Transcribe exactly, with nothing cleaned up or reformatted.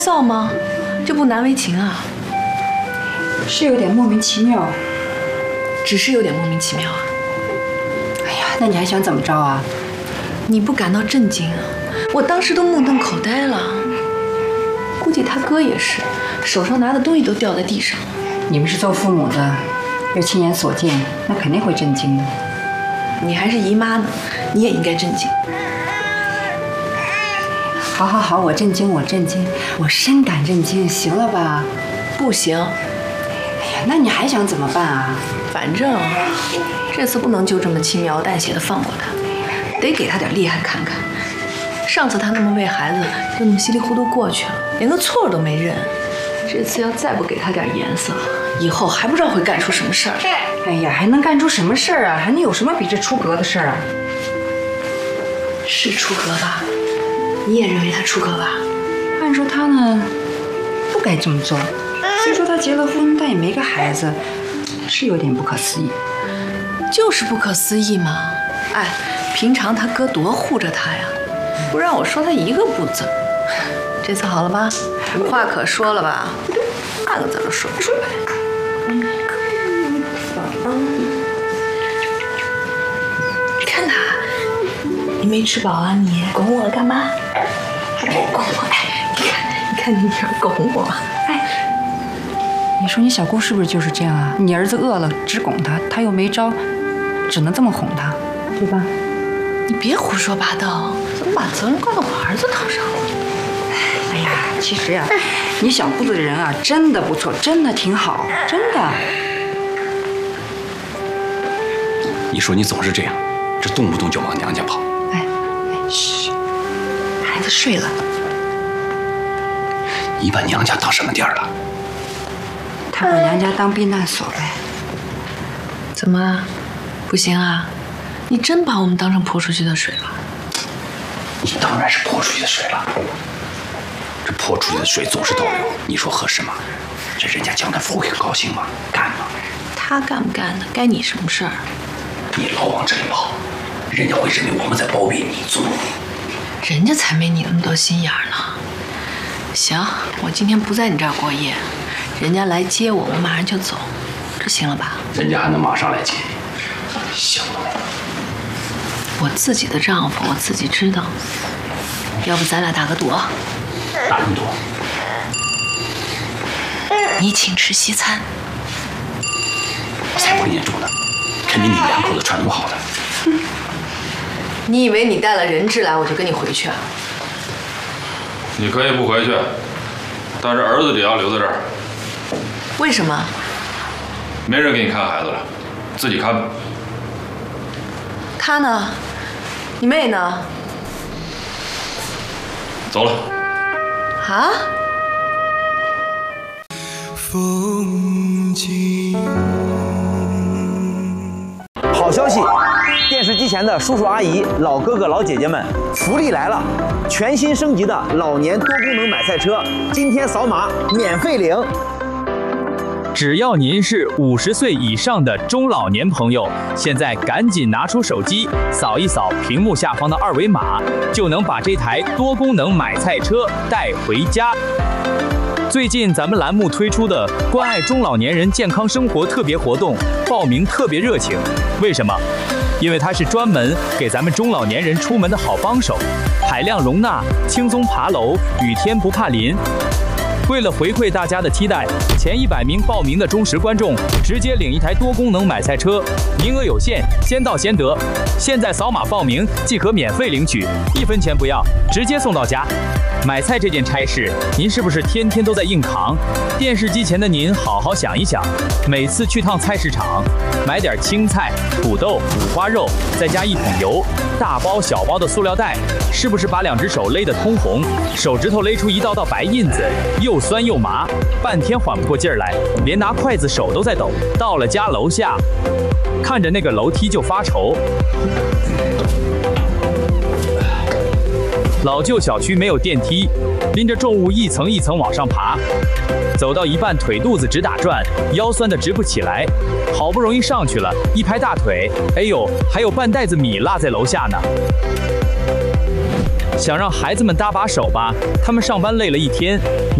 臊吗？这不难为情啊。 是有点莫名其妙， 只是有点莫名其妙啊。 哎呀，那你还想怎么着啊？ 你不感到震惊啊？我当时都目瞪口呆了。估计他哥也是，手上拿的东西都掉在地上。 你们是做父母的，又亲眼所见，那肯定会震惊的。 你还是姨妈呢，你也应该震惊。 好好好，我震惊，我震惊，我深感震惊，行了吧？ 不行。 哎呀，那你还想怎么办啊？ 反正这次不能就这么轻描淡写的放过他，得给他点厉害看看。上次他那么为孩子就那么稀里糊涂过去了，连个错都没认。这次要再不给他点颜色，以后还不知道会干出什么事儿。 哎呀，还能干出什么事儿啊？还能有什么比这出格的事儿啊？ 是出格吧？你也认为他出格吧？ 按说他呢，不该这么做。虽说他结了婚，但也没个孩子，是有点不可思议。 就是不可思议嘛！哎，平常他哥多护着他呀，不让我说他一个不字。这次好了吧？无话可说了吧？半个字都说不出来。嗯，你看他，你没吃饱啊你？拱我干嘛？还给我拱我？哎，你看，你看你女儿拱我。哎， 你说你小姑是不是就是这样啊？你儿子饿了只拱他，他又没招，只能这么哄他，对吧？ 你别胡说八道，怎么把责任怪到我儿子头上了？ 哎呀，其实呀、啊，你小姑子的人啊，真的不错，真的挺好，真的。 你说你总是这样，这动不动就往娘家跑。 哎哎，嘘，孩子睡了。 你把娘家当什么地儿了？ 他把娘家当避难所呗。 怎么，不行啊？你真把我们当成泼出去的水了？ 你当然是泼出去的水了。这泼出去的水总是倒流，你说合适吗？这人家江南福会高兴吗？干吗？ 他干不干的，该你什么事儿？ 你老往这里跑，人家会认为我们在包庇你、纵容你。人家才没你那么多心眼呢。行，我今天不在你这儿过夜，人家来接我，我马上就走，这行了吧？ 人家还能马上来接你，想得美！ 我自己的丈夫，我自己知道。要不咱俩打个赌？ 打什么赌？ 你请吃西餐。 我才不跟你赌呢，肯定你们两口子串通好的。 嗯、你以为你带了人质来，我就跟你回去啊？ 你可以不回去，但是儿子得要留在这儿。 为什么？ 没人给你看孩子了，自己看吧。 他呢？你妹呢？ 走了。 啊？ 风景。 好消息！电视机前的叔叔阿姨、老哥哥老姐姐们，福利来了！全新升级的老年多功能买菜车，今天扫码免费领。 只要您是五十岁以上的中老年朋友，现在赶紧拿出手机，扫一扫屏幕下方的二维码，就能把这台多功能买菜车带回家。最近咱们栏目推出的关爱中老年人健康生活特别活动，报名特别热情。为什么？因为它是专门给咱们中老年人出门的好帮手，海量容纳，轻松爬楼，雨天不怕淋。为了回馈大家的期待，前一百名报名的忠实观众直接领一台多功能买菜车，名额有限，先到先得。现在扫码报名即可免费领取，一分钱不要，直接送到家。买菜这件差事，您是不是天天都在硬扛？电视机前的您好好想一想，每次去趟菜市场，买点青菜、土豆、五花肉，再加一桶油，大包小包的塑料袋，是不是把两只手勒得通红，手指头勒出一道道白印子，又酸又麻，半天缓不过劲儿来，连拿筷子手都在抖。到了家楼下，看着那个楼梯就发愁。老旧小区没有电梯，拎着重物一层一层往上爬，走到一半腿肚子直打转，腰酸得直不起来。好不容易上去了，一拍大腿，哎呦，还有半袋子米落在楼下呢。 想让孩子们搭把手吧，他们上班累了一天。